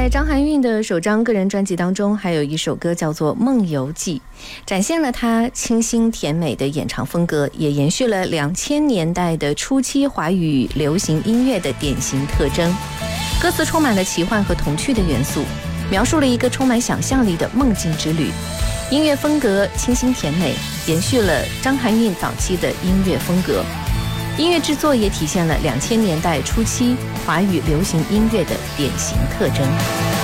在张含韵的首张个人专辑当中，还有一首歌叫做《梦游记》，展现了她清新甜美的演唱风格，也延续了2000年代的初期华语流行音乐的典型特征。歌词充满了奇幻和童趣的元素，描述了一个充满想象力的梦境之旅。音乐风格清新甜美，延续了张含韵早期的音乐风格。音乐制作也体现了2000年代初期华语流行音乐的典型特征。